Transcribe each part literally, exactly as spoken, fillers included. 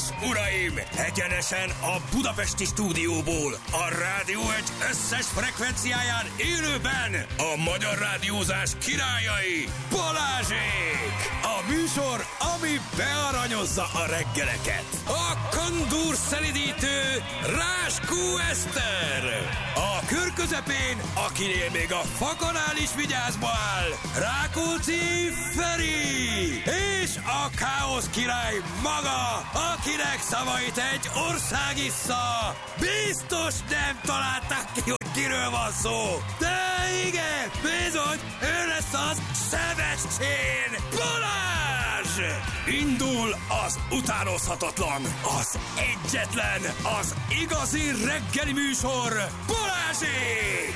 és uraim, egyenesen a budapesti stúdióból, a Rádió egy összes frekvenciáján élőben a magyar rádiózás királyai, Balázsék! A műsor, ami bearanyozza a reggeleket. A kandúr szelidítő Ráskó Eszter. A kör közepén, akinél még a fakanál is vigyázba áll, Rákóczi Feri. És a káosz király maga, akinek szavait egy ország issza. Biztos nem találták ki, hogy kiről van szó. De igen, bizony, ő lesz az Sebestyén Balázs! Indul az utánozhatatlan, az egyetlen, az igazi reggeli műsor, Balázsék!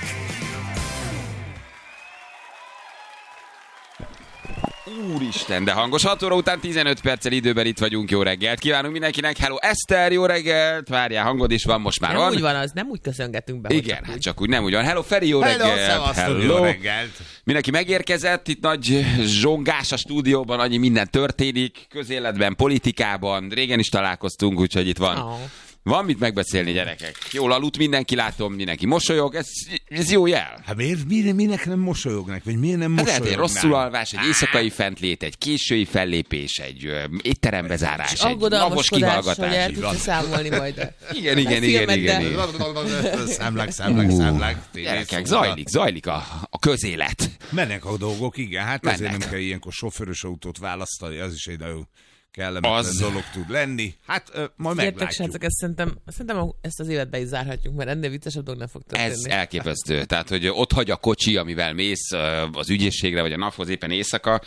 Úristen, de hangos. hat óra után tizenöt perccel időben itt vagyunk. Jó reggelt kívánunk mindenkinek. Hello, Eszter, jó reggelt. Várjál, hangod is van most már. Nem van? úgy van az, nem úgy köszöngetünk be. Igen, hát csak úgy nem úgy van. Hello, Feri, jó Hello, reggelt. Hello, jó reggelt. Mindenki megérkezett, itt nagy zsongás a stúdióban, annyi minden történik, közéletben, politikában. Régen is találkoztunk, úgyhogy itt van. Oh. Van mit megbeszélni, gyerekek. Jól aludt mindenki, látom, mindenki mosolyog, ez, ez jó jel. Hát miért, miért, minek nem mosolyognak, vagy miért nem Ez mosolyognak? lehet egy rosszul alvás, egy éjszakai fentlét, egy késői fellépés, egy ö, étterembe zárás, egy navos aggodalmaskodás, hogy kihallgatás. el tudsz számolni majd. Igen, igen, igen, igen, igen. Számlák, számlák, számlák. Gyerekek, zajlik, zajlik a, a közélet. Mennek a dolgok, igen, hát Mennek. ezért nem kell ilyenkor sofőrös autót választani, az is egy nagyon kellemetlen Az- dolog tud lenni. Hát ö, majd Értek, meglátjuk. srácok, ezt szerintem, szerintem ezt az évet be is zárhatjuk, mert ennél viccesebb dolog nem fog történni. Ez elképesztő. Tehát, hogy ott hagy a kocsi, amivel mész ö, az ügyészségre, vagy a naphoz éppen éjszaka,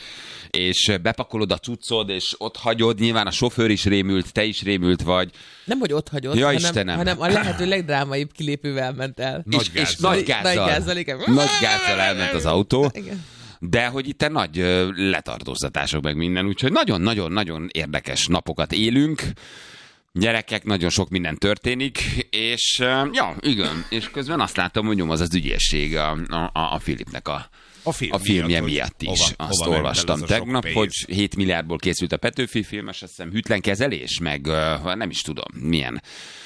és bepakolod a cuccod, és ott hagyod, nyilván a sofőr is rémült, te is rémült vagy. Nem, hogy ott hagyod, Ja, hanem, Istenem. hanem a lehető legdrámaibb kilépővel ment el. Nagy és, és gázzal. nagy gázzal. Nagy gázzal, igen. Nagy gázzal elment az autó. Igen. De hogy itt nagy ö, letartóztatások meg minden, úgyhogy nagyon-nagyon-nagyon érdekes napokat élünk. Gyerekek, nagyon sok minden történik, és ö, ja, igen, és közben azt látom, hogy nyom az az ügyészség a, a, a Filipnek a, A, film a filmje hogy miatt is. hova- Azt hova ment el olvastam az a sok tegnap, pénz. hogy hét milliárdból készült a Petőfi film, és azt hiszem hűtlen kezelés, meg ö, nem is tudom, milyen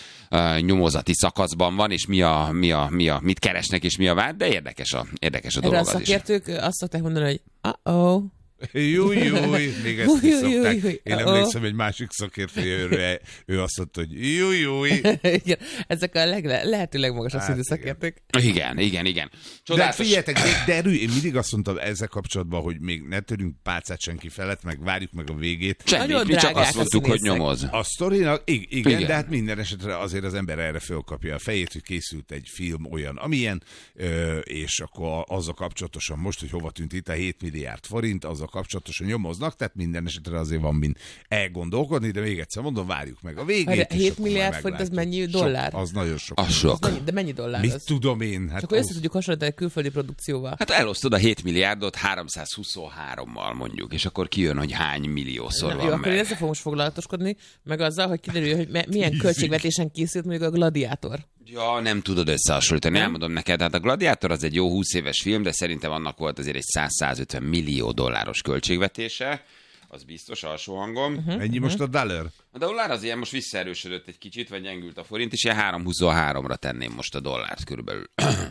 ö, nyomozati szakaszban van, és mi a, mi a, mi a, mit keresnek, és mi a vád, de érdekes a, érdekes a Erre a dolog az is. szakértők azt szokták mondani, hogy uh-oh. Júj, júj, még ezt Júj, is júj, szokták. júj, Én oh. emlékszem, egy másik szakértőjéről, ő azt mondta, hogy júj, júj. Igen, ezek a legle- lehető legmagasabb Hát, szintű igen. szakértők. Igen, igen, igen. De Csodálatos. figyeljetek, de, de erő, én mindig azt mondtam ezzel kapcsolatban, hogy még ne törünk pálcát senki felett, meg várjuk meg a végét. Semmit, Nagyon mi csak drágák azt a mondtuk, hogy színészek. nyomoz. A sztorinak, igen, igen, Igen. de hát minden esetre azért az ember erre fölkapja a fejét, hogy készült egy film olyan, amilyen, ö, és akkor azzal kapcsolatosan most, hogy hova tűnt itt a hét milliárd forint, azzal kapcsolatosan nyomoznak, tehát minden esetre azért van mind elgondolkodni, de még egyszer mondom, várjuk meg a végét. Várj, és hét akkor majd milliárd forint, az meglátjuk. mennyi dollár? Sok, az nagyon sok. Az sok. Mennyi, de mennyi dollár Mit az? tudom én? Hát Csak hogy az- össze tudjuk hasonlítani egy külföldi produkcióval. Hát elosztod a hét milliárdot háromszázhuszonhárommal mondjuk, és akkor kijön, hogy hány milliószor Na, van jó, akkor én meg. ezzel fogom most foglalatoskodni, meg azzal, hogy kiderül, hogy me- milyen költségvetésen készült mondjuk a Gladiátor. Ja, nem tudod összehasonlítani. Elmondom neked, hát a Gladiátor az egy jó húsz éves film, de szerintem annak volt azért egy száz-százötven millió dolláros költségvetése. Az biztos, alsó hangom. Uh-huh. Ennyi most a dollar? A dollár az ilyen most visszaerősödött egy kicsit, vagy gyengült a forint, és ilyen háromszázhuszonháromra tenném most a dollárt körülbelül.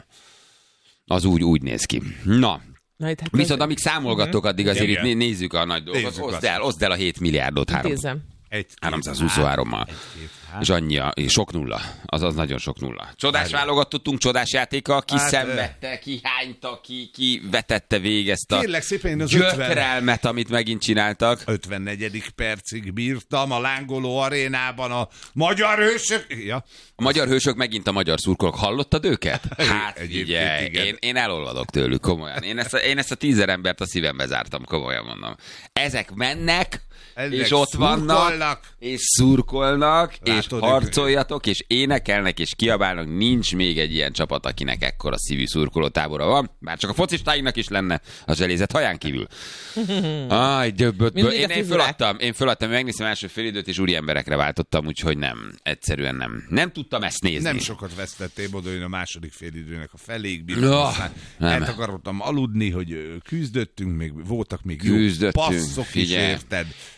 Az úgy, úgy néz ki. Na, Na, itt hát viszont az- amíg számolgatok, addig azért Igen. itt né- nézzük a nagy dolgokat. Nézzük Oszd azt. el, oszd el a hét milliárdot három, Intézem. Egy, háromszázhuszonhárommal. Egy-két, hát. És annyi, a, és sok nulla. Azaz nagyon sok nulla. Csodás Várjál. válogatottunk, csodás játéka, ki Hát, szenvedte, ki hányta, ki, ki vetette végig ezt a Kérlek szépen, én az ötven gyötrelmet, amit megint csináltak. ötvennegyedik percig bírtam a lángoló arénában a magyar hősök... Ja. A magyar hősök megint a magyar szurkolók. Hallottad őket? Hát Egyébként figyelj, igen. én, én elolvadok tőlük, komolyan. Én ezt, a, én ezt a tízer embert a szívembe zártam, komolyan mondom. Ezek mennek, Ezek és ott vannak, szurkolnak. és szurkolnak, és Látod, harcoljatok, és énekelnek, és kiabálnak. Nincs még egy ilyen csapat, akinek ekkora szívű szurkolótábora van. Bár csak a focistáinknak is lenne a zselézet haján kívül. Aj, döbböt. Mindig Én, a én fizurák. föladtam, én föladtam, megnéztem első félidőt, és úri emberekre váltottam, úgyhogy nem, egyszerűen nem. Nem tudtam ezt nézni. Nem sokat vesztettél, oda én a második félidőnek a feléig Ja, bírtam. Aztán nem. eltakarodtam aludni, hogy ö, küzdöttünk, még voltak még Küzdöttünk, jó passzok figyelj. is, érted?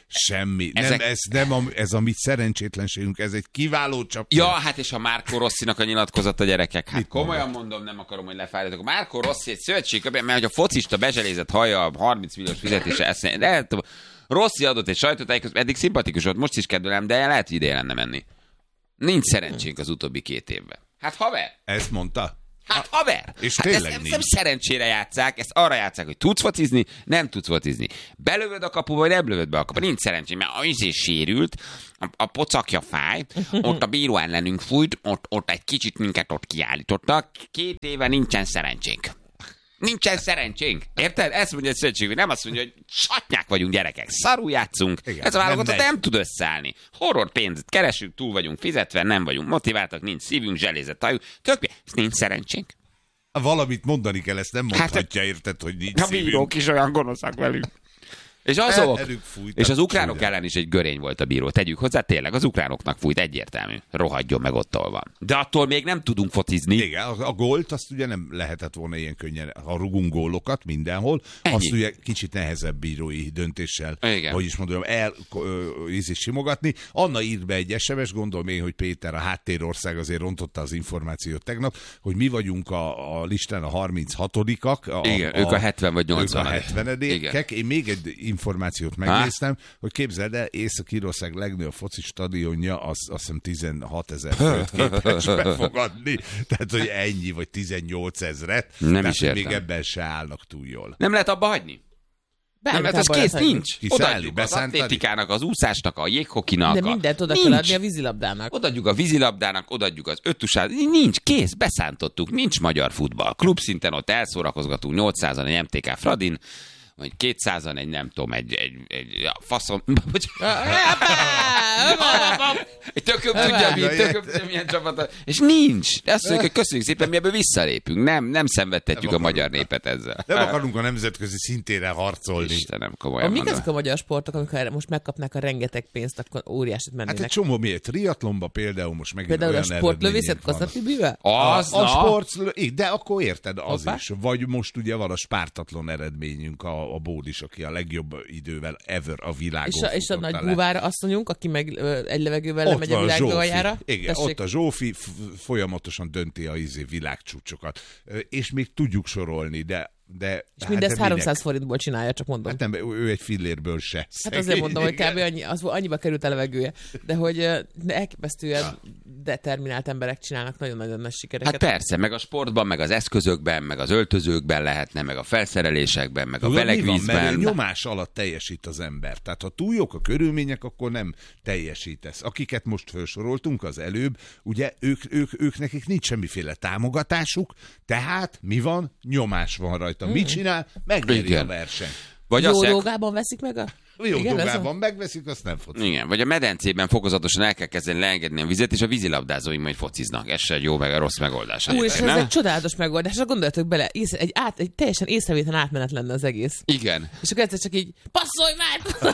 semmi. Ezek... Nem, ez nem a, ez a mi szerencsétlenségünk, ez egy kiváló csapda. Ja, hát és a Marco Rossinak a nyilatkozata, gyerekek. Hát mit komolyan mondom? mondom, nem akarom, hogy lefáradjatok. Marco Rossi egy szövetségköbben, mert hogy a focista bezselézett haja a harminc milliós fizetése eszély. De Rossi adott egy sajtótájékoztatót, eddig szimpatikus volt, most is kedvelem, de lehet, hogy ide lenne menni. Nincs szerencsénk az utóbbi két évben. Hát haver! Ezt mondta? Hát haver! És hát tényleg ezt nincs. nem szerencsére játsszák, ezt arra játsszák, hogy tudsz focizni, nem tudsz focizni. Belövöd a kapuba, vagy nem lövöd be a kapuba. Nincs szerencsém, mert az is sérült, a, a pocakja fáj, ott a bíró ellenünk fújt, ott, ott egy kicsit minket ott kiállítottak. Két éve nincsen szerencsénk. Nincsen szerencsénk. Érted? Ezt mondja egy szövetség, nem azt mondja, hogy satnyák vagyunk gyerekek, szarul játszunk. Igen, ez a válogatott nem, nem tud összeállni. Horror pénzt keresünk, túl vagyunk fizetve, nem vagyunk motiváltak, nincs szívünk, zselézett hajuk. Tök mi? Ez nincs szerencsénk. Valamit mondani kell, ezt nem mondhatja, hát, érted, hogy nincs a szívünk. A bírók is olyan gonoszak velünk. És azok, fújt, és az ukránok ellen is egy görény volt a bíró. Tegyük hozzá, tényleg az ukránoknak fújt, egyértelmű. Rohadjon meg ott, ahol van. De attól még nem tudunk focizni. Igen, a, a gólt azt ugye nem lehetett volna ilyen könnyen, ha rugunk gólokat mindenhol, ennyi. Azt ugye kicsit nehezebb bírói döntéssel, igen. hogy is mondom, el íz is simogatni. Anna írt be egy es em es, gondolom én, hogy Péter, a Háttérország azért rontotta az információt tegnap, hogy mi vagyunk a, a listán a harminchatodik-ak. A, igen, a, ők a hetven vagy nyolcvan. Ők a hetvenedikek. Én még egy információt megnéztem, ha? hogy képzeld el, Észak-Írország legnagyobb foci stadionja, az azt hiszem tizenhat ezer főt képes befogadni. Tehát, hogy ennyi, vagy tizennyolc ezret. Nem tehát, is értem. Még ebben se állnak túl jól. Nem lehet abba hagyni? Nem, mert ez kész, nincs. Odaadjuk az atlétikának, az úszásnak, a jéghokinak. De mindent oda kell adni a vízilabdának. Odaadjuk a vízilabdának, odaadjuk az öttusát. Nincs, kész, beszántottuk. Nincs magyar futball. Klub szinten ott elszórakozgatunk nyolcszázan egy em té ká Fradin, vagy kétszázan egy, nem tudom, egy, egy, egy ja, faszom... Egy tököm tudja, mi, tököm tudja, milyen csapat. És nincs. De azt mondjuk, hogy köszönjük szépen, mi ebből visszalépünk. Nem, nem szenvedtetjük nem a magyar népet ezzel. Nem akarunk a nemzetközi szintére harcolni. Istenem, komolyan Mik ezek a magyar sportok, amikor most megkapnák a rengeteg pénzt, akkor óriásit mennének? Hát egy csomó miért? Triatlonba például most megint például olyan a sportlövészet Kazatibivel? Az, a, a sport, de akkor érted, az Hoppá. is. Vagy most ugye van a spártatlon eredményünk, a, a Bódis, aki a legjobb idővel ever a világon. És a, és a nagy le. búvár asszonyunk, aki meg ö, egy levegővel lemegy a világ aljára. Igen, tessék. Ott a Zsófi f- folyamatosan dönti a izé világcsúcsokat. És még tudjuk sorolni, de De, és mindezt hát háromszáz minek? forintból csinálja, csak mondom. Hát nem, ő egy fillérből se. Hát azért mondom, hogy kb. Annyi, az, annyiba került a levegője. De hogy elképesztően ja. determinált emberek csinálnak nagyon-nagyon nagy sikereket. Hát persze, meg a sportban, meg az eszközökben, meg az öltözőkben lehetne, meg a felszerelésekben, meg Tudod, a melegvízben. Mert nyomás alatt teljesít az ember. Tehát ha túl jók a körülmények, akkor nem teljesítesz. Akiket most felsoroltunk az előbb, ugye ők, ők, ők nekik nincs semmiféle támogatásuk, tehát mi van? Nyomás van rajta. Hmm. Mit csinál? Megnyeri a verseny. Vagy jó azt dolgában veszik meg a... Jó igen, dolgában megveszik, azt nem foci. Igen, vagy a medencében fokozatosan el kell kezdeni leengedni a vizet, és a vízilabdázóim majd fociznak. Ez se egy jó, meg a rossz megoldás. Úr, és ez egy csodálatos megoldás. Ha gondoljatok bele, ész, egy, át, egy teljesen észrevétlen átmenet lenne az egész. Igen. És akkor egyszer csak így, passzolj már!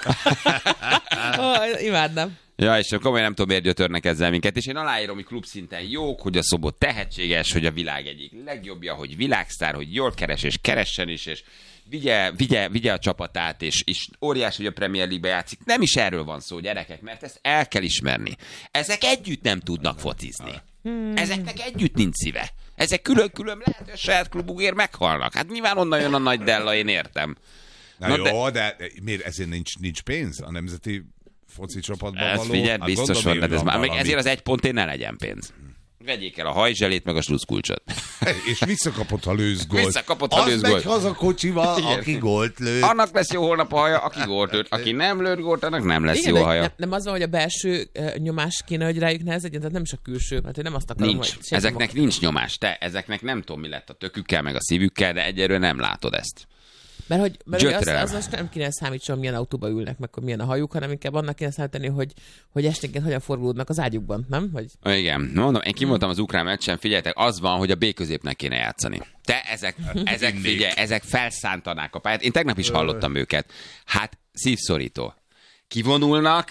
oh, imádnám. Ja, és komolyan nem tudom, miért gyötörnek ezzel minket, és én aláírom, hogy klub szinten jók, hogy a Szobot tehetséges, hogy a világ egyik legjobbja, hogy világsztár, hogy jól keres, és keressen is, és vigye, vigye, vigye a csapatát, és, és óriás, hogy a Premier League-be játszik. Nem is erről van szó, gyerekek, mert ezt el kell ismerni. Ezek együtt nem tudnak focizni. Ezeknek együtt nincs szíve. Ezek külön-külön lehet, hogy a saját klubukért meghalnak. Hát nyilván onnan jön a nagy Della, én értem. Na, Na jó, de... de miért ezért nincs, nincs pénz a nemzeti foci csapatban ez való? Figyelj, hát biztos van, de ez már, még ezért az egy pontért ne legyen pénz. Vegyék el a hajzselét, meg a sluszkulcsot. És visszakapott a lőzgolt. Visszakapott a lőzgolt. Az megy haza kocsival, igen. Aki gólt lőtt. Annak lesz jó holnap a haja, aki gólt lőtt. Aki nem lőtt gólt, annak nem lesz igen, jó a haja. Nem, nem az van, hogy a belső uh, nyomás kéne, hogy rájuk nehezedjen, tehát nem is a külső, mert én nem azt akarom, nincs. hogy... Ezeknek magam. nincs nyomás. Te, ezeknek nem tudom, mi lett a tökükkel, meg a szívükkel, de egyelőre nem látod ezt. Mert hogy, mert az, az most nem kéne számítson, milyen autóba ülnek, meg milyen a hajuk, hanem inkább annak kéne számítani, hogy, hogy esténként hogyan forgulódnak az ágyukban, nem? Vagy... Igen. Mondom, én kimondtam az ukrán meccsen, figyeljetek, az van, hogy a B középnek kéne játszani. Te, ezek, ezek figyelj, ezek felszántanák a pályát. Én tegnap is hallottam őket. Hát szívszorító. Kivonulnak,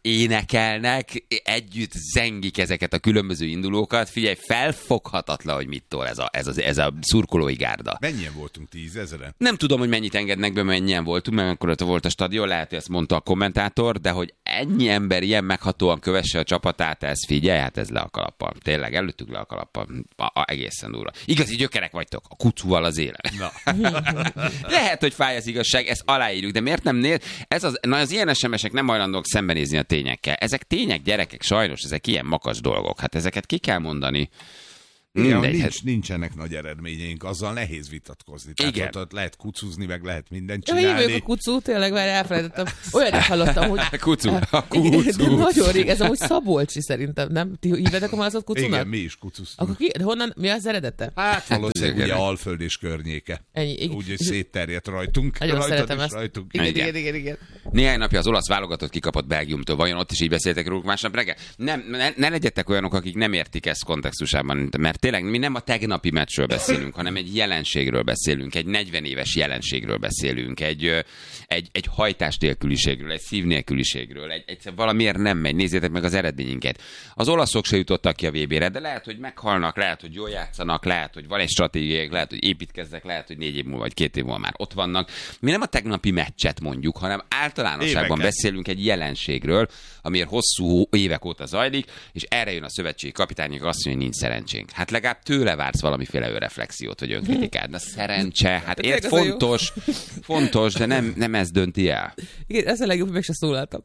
énekelnek, együtt zengik ezeket a különböző indulókat. Figyelj, felfoghatatlan, hogy mit tol ez a, ez, a, ez a szurkolói gárda. Mennyien voltunk? Tízezeren? Nem tudom, hogy mennyit engednek be, mennyien voltunk, mert akkor ott volt a stadion, lehet, hogy ezt mondta a kommentátor, de hogy ennyi ember ilyen meghatóan kövesse a csapatát, ez figyelj, hát ez le a kalappal. Tényleg, előttük le a kalappal. A, a, egészen durva. Igazi gyökerek vagytok, a kucúval az élet. Lehet, hogy fáj az igazság, ezt aláírjuk, de miért nem nél? Ez az, na az ilyen es em esek nem hajlandók szembenézni a tényekkel. Ezek tények, gyerekek, sajnos, ezek ilyen makas dolgok. Hát ezeket ki kell mondani. Igen, nincs, hát... nincsenek nagy eredményeink, azzal nehéz vitatkozni. Tehát igen. Ott, ott lehet kucuzni, meg lehet mindent csinálni. Ja, hívjuk a kucú, tényleg már elfelejtettem. Olyat hallottam, hogy... Kucú, a kucú. Nagyon rég, ez amúgy Szabolcsi szerintem, nem? Ti hívjátok a malacot kucúnak? Igen, mi is kucusztunk. Akkor ki, de honnan, mi az eredete? Hát valószínűleg ugye Alföld és környéke. Ennyi. Úgy, hogy szétterjedt rajtunk. Nagyon Rajtad szeretem ezt. Rajtunk. Igen, igen, igen, igen. Néhány napja az olasz válogatott kikapott Belgiumtól. Vajon ott is így beszéltek róluk másnap reggel? Nem, ne, ne legyetek olyanok, akik nem értik ezt kontextusában, mert tényleg mi nem a tegnapi meccsről beszélünk, hanem egy jelenségről beszélünk, egy negyven éves jelenségről beszélünk, egy, egy, egy hajtás nélküliségről, egy szív nélküliségről, egy, egy, valamiért nem megy. Nézzétek meg az eredményünket. Az olaszok se jutottak ki a vé bére, de lehet, hogy meghalnak, lehet, hogy jól játszanak, lehet, hogy van egy stratégiák, lehet, hogy építkeznek, lehet, hogy négy év múlva vagy két év múlva már ott vannak. Mi nem a tegnapi meccset mondjuk, hanem általánosságban éveket. Beszélünk egy jelenségről, amiért hosszú évek óta zajlik, és erre jön a szövetségi kapitány, azt mondja, hogy nincs szerencsénk. Hát legalább tőle vársz valamiféle önreflexiót, vagy önkritikát. Na szerencse, hát ért fontos, fontos, de nem, nem ez dönti el. Igen, ez a legjobb, hogy meg se szólaltam.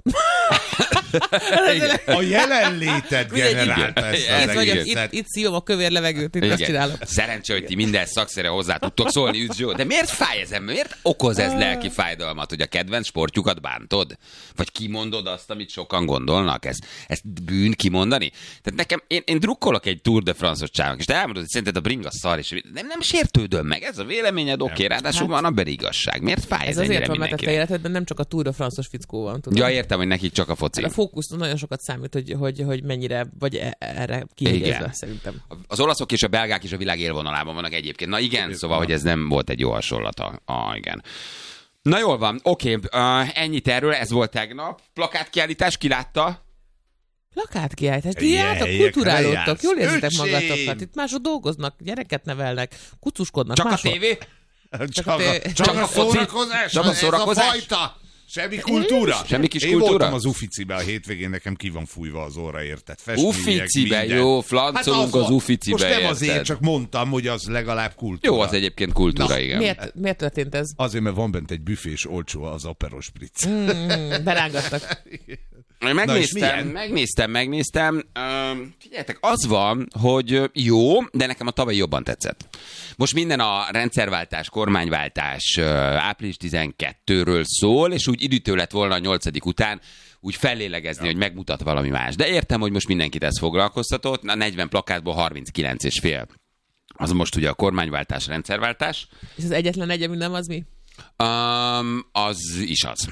A jelenlétet generált ezt az egészet. Itt, itt szívom a kövér levegőt, itt azt csinálom. Szerencsé, hogy ti minden szakszerre hozzá tudtok szólni, Üdzsó. De miért fáj ez? Miért okoz ez lelki fájdalmat, hogy a kedvenc sportjukat bántod? Vagy kimondod azt, amit sokan gondolnak? Ez, ezt bűn kimondani? Tehát nekem, én, én drukkolok egy Tour de France-os csávnak, és te elmondod, hogy szerinted a bringa szar, és nem, nem sértődöm meg. Ez a véleményed, oké, okay, ráadásul hát, van a berigazság. Miért fáj ez, ez ennyire mindenkinek? Ez azért van, mert a te életedben nem csak a Tour de France-os fickó van. Tudom. Ja, értem, hogy nekik csak a foci. Hát a fókusz nagyon sokat számít, hogy, hogy, hogy mennyire vagy erre kiegészve, szerintem. Az olaszok és a belgák is a világ élvonalában vannak egyébként. Na igen, szóval, hogy ez nem volt egy jó hasonlata. Ah, igen. Na jól van, oké, okay. uh, ennyit erről, ez volt tegnap. Plakátkiállítás, ki látta? Plakátkiállítás, ti jártak, kulturálódtak, jól érzitek magatokat. Itt mások dolgoznak, gyereket nevelnek, kucuskodnak. Csak mások. a tévé? Csak, csak a, csak csak a szórakozás? Csak a szórakozás? Ez a fajta. Semmi kultúra? Semmi kis Én kultúra? Én voltam az Uficibe a hétvégén, nekem ki van fújva az óra, érted? Uficibe, jó, flancolunk hát az, az Uficibe, most nem érted? azért, csak mondtam, hogy az legalább kultúra. Jó, az egyébként kultúra, na, igen. Miért, miért történt ez? Azért, mert van bent egy büfés olcsó, az Aperol Spritz. Mm, berángattak. Megnéztem, megnéztem, megnéztem. Uh, figyeljetek, az van, hogy jó, de nekem a tavaly jobban tetszett. Most minden a rendszerváltás, kormányváltás uh, április tizenkettőről szól, és úgy időtől lett volna a nyolcadik után úgy fellélegezni, ja. hogy megmutat valami más. De értem, hogy most mindenkit ez foglalkoztatott, a negyven plakátból harminckilenc és fél. Az most ugye a kormányváltás, rendszerváltás. És az egyetlen egy, ami nem, az mi? Um, az is az.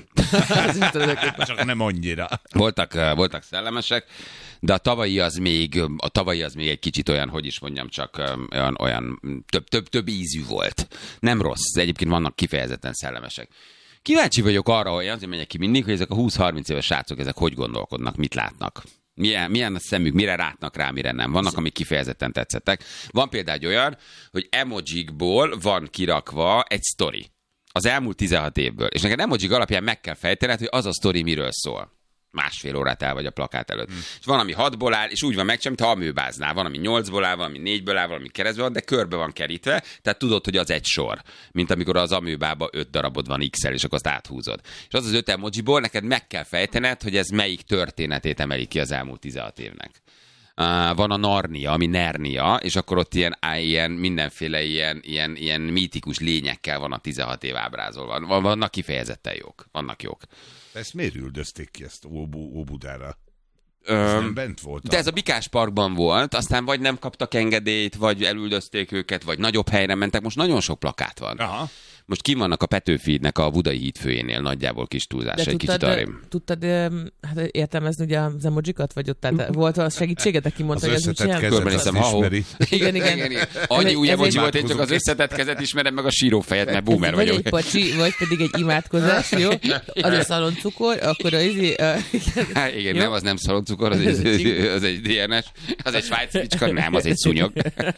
Csak nem annyira. Voltak, voltak szellemesek, de a tavalyi az még, a tavalyi az még egy kicsit olyan, hogy is mondjam, csak olyan, olyan több, több, több ízű volt. Nem rossz, egyébként vannak kifejezetten szellemesek. Kíváncsi vagyok arra, hogy azért megyek ki mindig, hogy ezek a húsz-harminc éves srácok, ezek hogy gondolkodnak, mit látnak. Milyen, milyen a szemük, mire rátnak rá, mire nem. Vannak, amik kifejezetten tetszettek. Van például egy olyan, hogy emojikból van kirakva egy sztori az elmúlt tizenhat évből. És neked emojik alapján meg kell fejtened, hogy az a sztori miről szól. Másfél órát el vagy a plakát előtt. Hmm. És van, ami hatból áll, és úgy van meg, sem, mintha amőbáznál. Van, ami nyolcból áll, van, ami négyből áll, valami keresztbe van, de körbe van kerítve, tehát tudod, hogy az egy sor. Mint amikor az amőbába öt darabod van X-el, és akkor azt áthúzod. És az az öt emojiból neked meg kell fejtened, hogy ez melyik történetét emeli ki az elmúlt tizenhat évnek. Uh, van a Narnia, ami Nernia, és akkor ott ilyen, ilyen mindenféle ilyen, ilyen, ilyen mítikus lényekkel van a tizenhat év ábrázolva. Vannak kifejezetten jók. Vannak jók. Ezt miért üldözték ki ezt Óbu, Óbudára? Öm, bent volt. De ez a Bikás Parkban volt, aztán vagy nem kaptak engedélyt, vagy elüldözték őket, vagy nagyobb helyre mentek. Most nagyon sok plakát van. Aha. most ki vannak a Petőfidnek a Budai hídfőjénél nagyjából kis túlzás, egy kicsit arrébb. Tudtad hát értelmezni ugye az emojikat, vagy ott tehát volt a segítséget, aki mondta, hogy ez mit csinál? Körbenézem, ha igen, igen. Annyi új emoji volt, én csak az összetett kezet ismerem, meg a sírófejet, mert boomer vagy vagyok. Vagy egy pacsi, vagy pedig egy imádkozás, jó? Az a szaloncukor, akkor az izé... Hát igen, nem, az nem szaloncukor, az egy, az egy dé en es, az egy svájci bicska, nem, az egy szúnyog.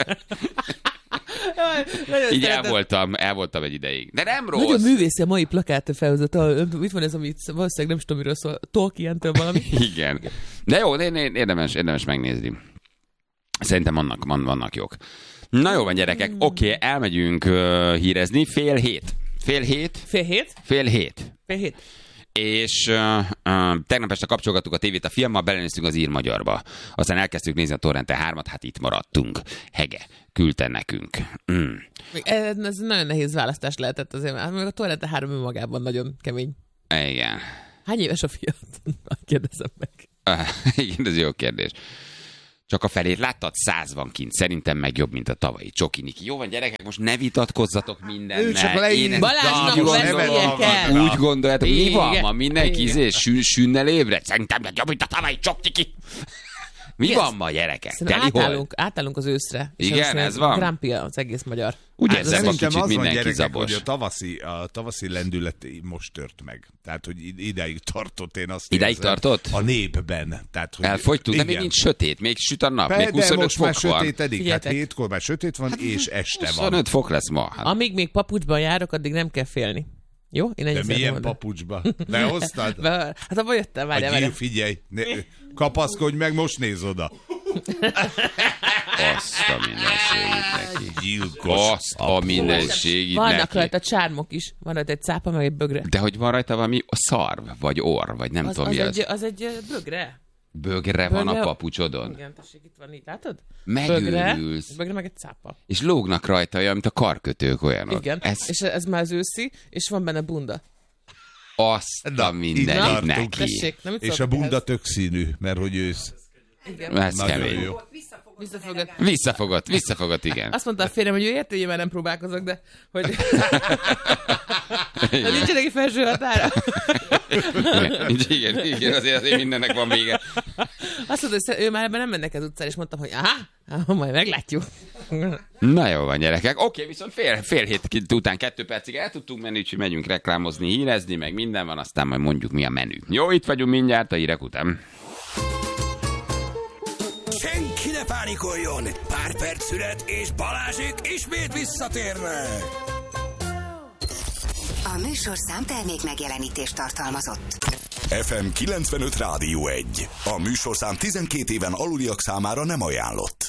Így el voltam, el voltam egy ideig. De nem rossz. Nagyon művészi a mai plakát felhozott. Itt van ez, amit valószínűleg nem is tudom, miről szól. Tolkien-től valami. Igen. De jó, érdemes, érdemes megnézni. Szerintem vannak, vannak jók. Na jó van, gyerekek. Oké, okay, elmegyünk uh, hírezni. Fél hét. Fél hét? Fél hét? Fél hét. Fél hét. És uh, uh, tegnap este kapcsolgattuk a tévét a fiammal, belenéztünk az Ír Magyarba. Aztán elkezdtük nézni a Torrente hármat, hát itt maradtunk. Hege, küldte nekünk. Mm. Ez, ez nagyon nehéz választás lehetett azért, mert a Torrente három önmagában nagyon kemény. Igen. Hány éves a fiat? Kérdezem meg. Uh, igen, ez jó kérdés. Csak a felét láttad? Száz van kint. Szerintem meg jobb, mint a tavalyi Csoki Niki. Jó van, gyerekek, most ne vitatkozzatok mindennel. Én Balázsnak veszélye kell. Úgy gondoljátok, mi van ma? Mindenki izé, sünnel ébred? Szerintem meg jobb, mint a tavalyi Csoki Niki. Mi yes. van ma, gyerekek? Átállunk, átállunk az őszre. És igen, ez van. Grampi az egész magyar. Ugye ezzel van kicsit az mindenki van, gyerekek, zabos. hogy a tavaszi, a tavaszi lendület most tört meg. Tehát, hogy ideig tartott, én azt Ideig érzem, tartott? A népben. Tehát, hogy elfogytunk, de még nincs sötét, még süt a nap, Be, még huszonöt most fok már van. Sötétedik, hát hétkor már sötét van, hát, és este van. huszonöt fok lesz ma. Hát. Amíg még papucsban járok, addig nem kell félni. Jó? Én de milyen papucsba? Behoztad? Be, hát abban jöttem, várjál, várjál. Figyelj, ne, kapaszkodj meg, most néz oda. Azt a mindenségét neki. Gyilkos. Azt a mindenségét Vannak neki. rajta csármok is. Van rajta egy cápa, meg egy bögre. De hogy van rajta valami szarv, vagy orr, vagy nem az, tudom az mi egy, az. az egy bögre. Bögre van a papucsodon? Igen, tessék, itt van, így látod? Megőrülsz. Bögre, bögre meg egy cápa. És lógnak rajta olyan, mint a karkötők olyanok. Igen, ez... és ez már az őszi, és van benne bunda. Azt a mindenit neki. Tessék, nem és a bunda tök színű, mert hogy ősz. Igen. Ez kemény. Jó. Visszafogott. Visszafogott, visszafogott, igen. Azt mondta a férjem, hogy ő érti, hogy én már nem próbálkozok, de hogy... de nincs neki felső határa. igen, igen, azért, azért mindennek van vége. Azt mondta, hogy ő már ebben nem mennek az utcán, és mondtam, hogy aha, majd meglátjuk. Na jó van, gyerekek. Oké, viszont fél, fél hét után kettő percig el tudtunk menni, úgyhogy megyünk reklámozni, hírezni, meg minden van, aztán majd mondjuk mi a menü. Jó, itt vagyunk mindjárt a hírek után. Senki ne pánikoljon! Pár perc szület, és Balázsék ismét visszatérnek! A műsorszám termék megjelenítést tartalmazott. ef em kilencvenöt Rádió egy. A műsorszám tizenkét éven aluliak számára nem ajánlott.